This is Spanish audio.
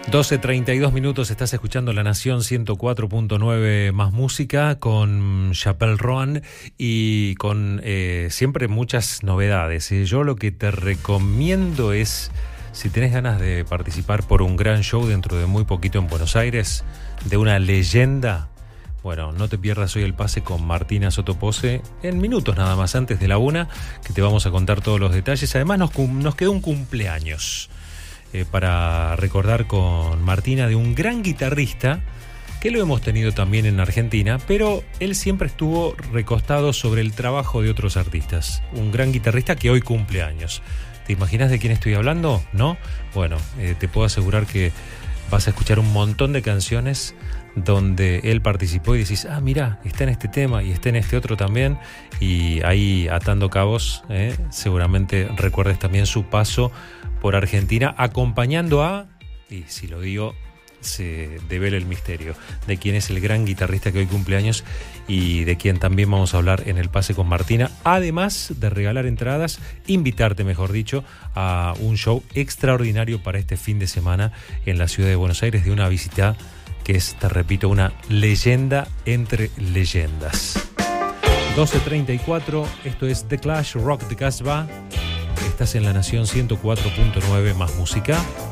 12:32 minutos, estás escuchando La Nación 104.9 más música con Chappell Roan y con siempre muchas novedades. Yo lo que te recomiendo es, si tenés ganas de participar por un gran show dentro de muy poquito en Buenos Aires, de una leyenda, bueno, no te pierdas hoy el pase con Martina Sotopose en minutos nada más antes de la 1, que te vamos a contar todos los detalles. Además nos quedó un cumpleaños para recordar con Martina, de un gran guitarrista que lo hemos tenido también en Argentina, pero él siempre estuvo recostado sobre el trabajo de otros artistas. Un gran guitarrista que hoy cumple años. ¿Te imaginas de quién estoy hablando? ¿No? Bueno, te puedo asegurar que vas a escuchar un montón de canciones donde él participó y decís, mirá, está en este tema y está en este otro también, y ahí atando cabos, seguramente recuerdes también su paso por Argentina, acompañando a, y si lo digo, se devela el misterio de quién es el gran guitarrista que hoy cumple años y de quien también vamos a hablar en el pase con Martina, además de regalar entradas, invitarte, mejor dicho, a un show extraordinario para este fin de semana en la ciudad de Buenos Aires, de una visita que es, te repito, una leyenda entre leyendas. 12:34, esto es The Clash, Rock de Casbah. Estás en La Nación 104.9 más música.